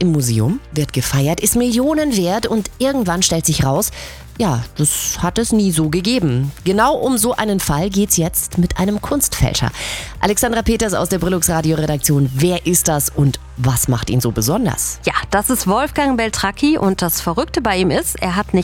im Museum, wird gefeiert, ist Millionen wert und irgendwann stellt sich raus, ja, das hat es nie so gegeben. Genau um so einen Fall geht's jetzt mit einem Kunstfälscher. Alexandra Peters aus der Brillux Radio-Redaktion. Wer ist das und was macht ihn so besonders? Ja, das ist Wolfgang Beltracchi und das Verrückte bei ihm ist, er hat nicht